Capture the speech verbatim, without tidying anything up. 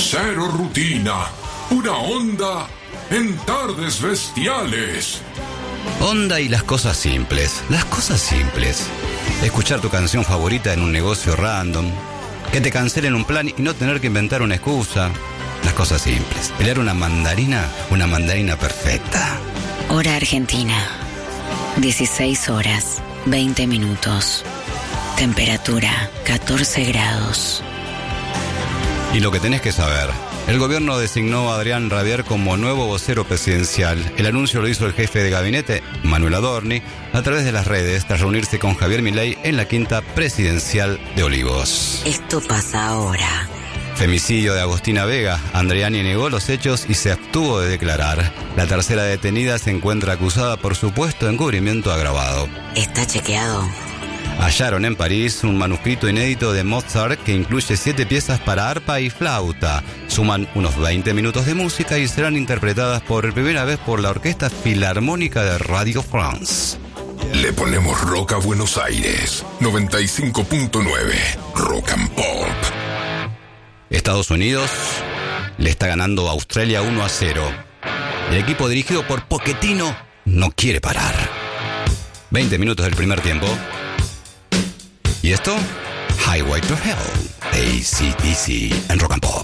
Cero rutina. Una onda en tardes bestiales. Onda y las cosas simples. Las cosas simples. Escuchar tu canción favorita en un negocio random. Que te cancelen un plan y no tener que inventar una excusa. Las cosas simples. Pelear una mandarina, una mandarina perfecta. Hora Argentina. dieciséis horas, veinte minutos. Temperatura, catorce grados. Y lo que tenés que saber. El gobierno designó a Adrián Rabier como nuevo vocero presidencial. El anuncio lo hizo el jefe de gabinete, Manuel Adorni, a través de las redes, tras reunirse con Javier Milei en la quinta presidencial de Olivos. Esto pasa ahora. Femicidio de Agostina Vega. Andreani negó los hechos y se abstuvo de declarar. La tercera detenida se encuentra acusada por supuesto encubrimiento agravado. ¿Está chequeado? Hallaron en París un manuscrito inédito de Mozart que incluye siete piezas para arpa y flauta. Suman unos veinte minutos de música y serán interpretadas por primera vez por la Orquesta Filarmónica de Radio France. Le ponemos rock a Buenos Aires. noventa y cinco punto nueve. Rock and Pop. Estados Unidos le está ganando a Australia uno a cero. El equipo dirigido por Pochettino no quiere parar. veinte minutos del primer tiempo. ¿Y esto? Highway to Hell, A C D C en Rock and Pop.